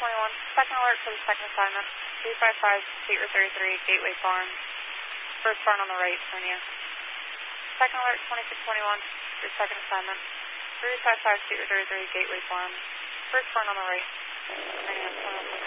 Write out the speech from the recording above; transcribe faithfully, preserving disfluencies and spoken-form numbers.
twenty-one. Second alert for the second assignment. three five five, Suite thirty-three, Gateway Farm. First barn on the right, turn you. Second alert twenty-six twenty-one, your second assignment. three five five, Suite thirty-three, Gateway Farm. First barn on the right. Turn you.